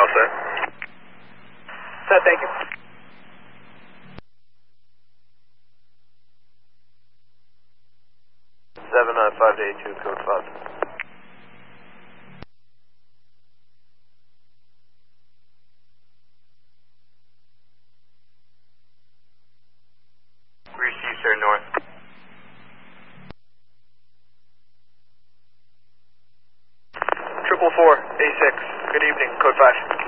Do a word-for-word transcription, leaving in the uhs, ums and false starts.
All set. Set, thank you. seven nine five to eight two, code five. Receive, sir, north. Triple four, A six. Good evening, code five.